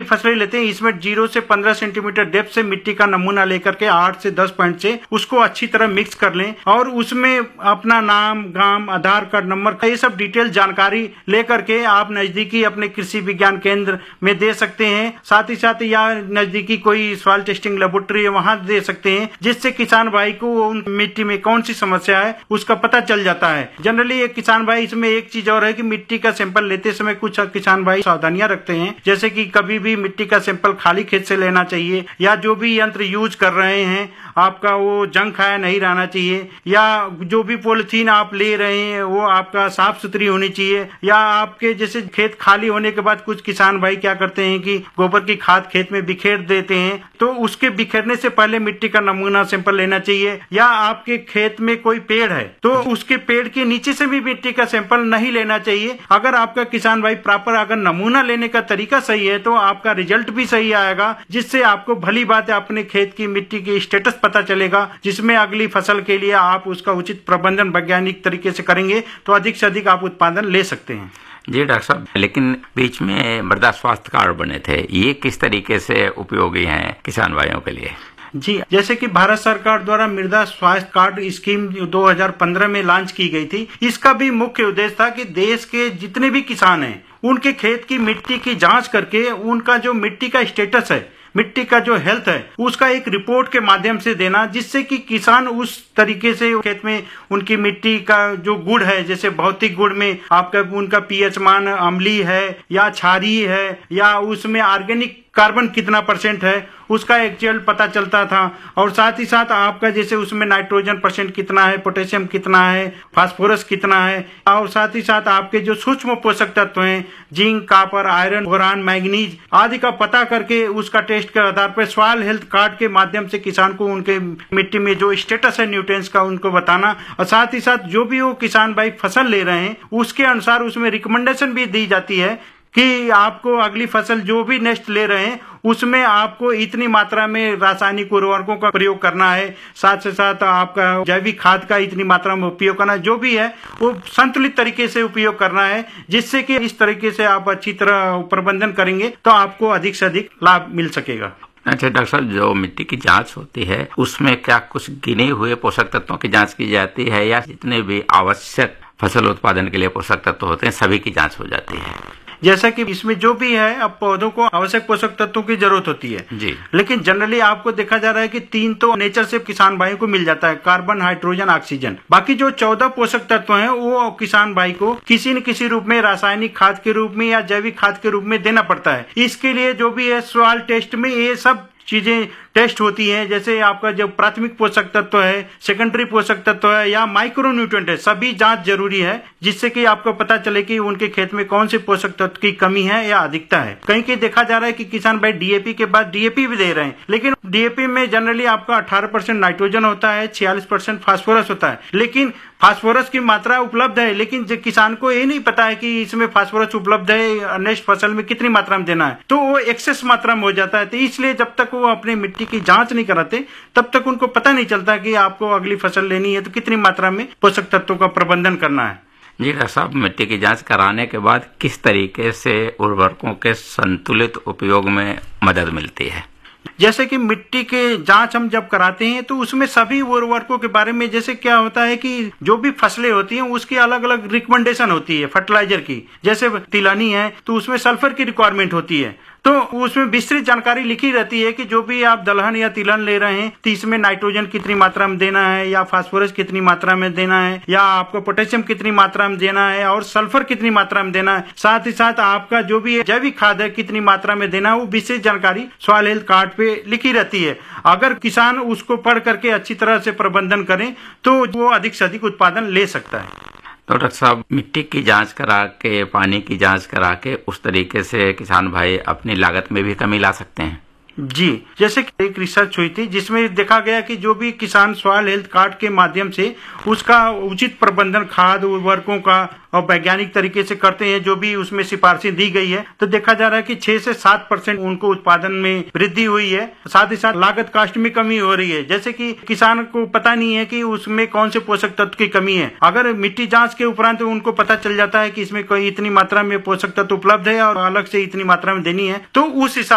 फसलें लेते हैं इसमें 0 से 15 सेंटीमीटर डेप्थ से मिट्टी का नमूना लेकर के 8 से 10 पॉइंट से उसको अच्छी तरह मिक्स कर लें और उसमें अपना नाम, गांव, आधार कार्ड नंबर, ये सब डिटेल जानकारी लेकर के आप नजदीकी अपने कृषि विज्ञान केंद्र में दे सकते हैं। साथ ही साथ या नजदीकी कोई सॉइल टेस्टिंग लेबोरेटरी है वहां दे सकते हैं, जिससे किसान भाई को उन मिट्टी में कौन सी समस्या है उसका पता चल जाता है। जनरली एक किसान भाई इसमें एक चीज और है कि मिट्टी का सैंपल लेते समय कुछ किसान भाई सावधानियां रखते हैं, जैसे कि कभी भी मिट्टी का सैंपल खाली खेत से लेना चाहिए, या जो भी यंत्र यूज कर रहे हैं आपका वो जंग खाया नहीं रहना चाहिए, या जो भी पॉलिथीन आप ले रहे हैं वो आपका साफ सुथरी होनी चाहिए, या आपके जैसे खेत खाली होने के बाद कुछ किसान भाई क्या करते हैं कि गोबर की खाद खेत में बिखेर देते हैं, तो उसके बिखेरने से पहले मिट्टी का नमूना सैंपल लेना चाहिए। या आपके खेत में कोई पेड़ है तो उसके पेड़ के नीचे से भी मिट्टी का सैंपल नहीं लेना चाहिए। अगर आपका किसान भाई प्रॉपर अगर नमूना लेने का तरीका सही है तो आपका रिजल्ट भी सही आएगा, जिससे आपको भली बात है अपने खेत की मिट्टी की स्टेटस पता चलेगा, जिसमें अगली फसल के लिए आप उसका उचित प्रबंधन वैज्ञानिक तरीके से करेंगे तो अधिक से अधिक आप उत्पादन ले सकते हैं। जी डॉक्टर साहब, लेकिन बीच में मृदा स्वास्थ्य कार्ड बने थे, ये किस तरीके से उपयोगी हैं किसान भाइयों के लिए? जी, जैसे कि भारत सरकार द्वारा मृदा स्वास्थ्य कार्ड स्कीम 2015 में लॉन्च की गई थी। इसका भी मुख्य उद्देश्य था कि देश के जितने भी किसान हैं उनके खेत की मिट्टी की जांच करके उनका जो मिट्टी का स्टेटस है, मिट्टी का जो हेल्थ है, उसका एक रिपोर्ट के माध्यम से देना, जिससे कि किसान उस तरीके से खेत में उनकी मिट्टी का जो गुण है, जैसे भौतिक गुण में आपका उनका पीएच मान अम्लीय है या क्षारीय है, या उसमें ऑर्गेनिक कार्बन कितना % है, उसका एक्चुअल पता चलता था। और साथ ही साथ आपका जैसे उसमें नाइट्रोजन % कितना है, पोटेशियम कितना है, फास्फोरस कितना है, और साथ ही साथ आपके जो सूक्ष्म पोषक तत्व हैं zinc, copper, iron, boron, manganese आदि का पता करके उसका टेस्ट के आधार पर सॉइल हेल्थ कार्ड के माध्यम से किसान को उनके मिट्टी में जो स्टेटस है न्यूट्रिएंट्स का उनको बताना, और साथ ही साथ जो भी वो किसान भाई फसल ले रहे हैं उसके अनुसार उसमें रिकमेंडेशन भी दी जाती है कि आपको अगली फसल जो भी नेक्स्ट ले रहे हैं उसमें आपको इतनी मात्रा में रासायनिक उर्वरकों का प्रयोग करना है, साथ से साथ आपका जैविक खाद का इतनी मात्रा में उपयोग करना है, जो भी है वो संतुलित तरीके से उपयोग करना है, जिससे कि इस तरीके से आप अच्छी तरह प्रबंधन करेंगे तो आपको अधिक से अधिक लाभ मिल सकेगा। अच्छा डॉक्टर साहब, जो मिट्टी की जांच होती है उसमें क्या कुछ गिने हुए पोषक तत्वों की जांच की जाती है, या जितने भी आवश्यक फसल उत्पादन के लिए पोषक तत्व होते हैं सभी की जांच हो जाती है? जैसा कि इसमें जो भी है, अब पौधों को आवश्यक पोषक तत्वों की जरूरत होती है जी, लेकिन जनरली आपको देखा जा रहा है कि 3 तो नेचर से किसान भाई को मिल जाता है, कार्बन, हाइड्रोजन, ऑक्सीजन। बाकी जो 14 पोषक तत्व हैं वो किसान भाई को किसी न किसी रूप में रासायनिक खाद के रूप में या जैविक खाद के रूप में देना पड़ता है। इसके लिए जो भी है सॉइल टेस्ट में ये सब चीजें टेस्ट होती हैं, जैसे आपका जो प्राथमिक पोषक तत्व है, सेकेंडरी पोषक तत्व है या माइक्रो न्यूट्रिएंट है, सभी जांच जरूरी है, जिससे कि आपको पता चले कि उनके खेत में कौन से पोषक तत्व की कमी है या अधिकता है। कहीं कहीं देखा जा रहा है कि किसान भाई डीएपी के बाद डीएपी भी दे रहे हैं, लेकिन डीएपी में जनरली आपका 18% नाइट्रोजन होता है, 46% फास्फोरस होता है, लेकिन फास्फोरस की मात्रा उपलब्ध है, लेकिन किसान को ये नहीं पता है कि इसमें फास्फोरस उपलब्ध है, नेक्स्ट फसल में कितनी मात्रा में देना है, तो वो एक्सेस मात्रा में हो जाता है। तो इसलिए जब तक वो अपने मिट्टी की जांच नहीं कराते तब तक उनको पता नहीं चलता कि आपको अगली फसल लेनी है तो कितनी मात्रा में पोषक तत्वों का प्रबंधन करना है। जी डॉक्टर साहब, मिट्टी की जांच कराने के बाद किस तरीके से उर्वरकों के संतुलित उपयोग में मदद मिलती है? जैसे कि मिट्टी के जांच हम जब कराते हैं तो उसमें सभी उर्वरकों के बारे में, जैसे क्या होता है कि जो भी फसलें होती हैं उसकी अलग अलग रिकमेंडेशन होती है फर्टिलाइजर की। जैसे तिलहनी है तो उसमें सल्फर की रिक्वायरमेंट होती है, तो उसमें विस्तृत जानकारी लिखी रहती है कि जो भी आप दलहन या तिलहन ले रहे हैं तो इसमें नाइट्रोजन कितनी मात्रा में देना है, या फास्फोरस कितनी मात्रा में देना है, या आपको पोटेशियम कितनी मात्रा में देना है, और सल्फर कितनी मात्रा में देना है। साथ ही साथ आपका जो भी जैविक खाद है कितनी मात्रा में देना है, वो विशेष जानकारी सॉइल हेल्थ कार्ड पे लिखी रहती है। अगर किसान उसको पढ़ करके अच्छी तरह से प्रबंधन करें तो वो अधिक से अधिक उत्पादन ले सकता है। तो डॉक्टर साहब, मिट्टी की जांच करा के, पानी की जांच करा के उस तरीके से किसान भाई अपनी लागत में भी कमी ला सकते हैं? जी, जैसे कि एक रिसर्च हुई थी जिसमें देखा गया कि जो भी किसान सॉइल हेल्थ कार्ड के माध्यम से उसका उचित प्रबंधन खाद उर्वरकों का और वैज्ञानिक तरीके से करते हैं, जो भी उसमें सिफारिशें दी गई है, तो देखा जा रहा है कि 6 से 7% उनको उत्पादन में वृद्धि हुई है। साथ ही साथ लागत कास्ट में कमी हो रही है। जैसे कि किसान को पता नहीं है कि उसमें कौन से पोषक तत्व की कमी है, अगर मिट्टी जांच के उपरांत उनको पता चल जाता है कि इसमें कोई इतनी मात्रा में पोषक तत्व उपलब्ध है और अलग से इतनी मात्रा में देनी है, तो उस हिसाब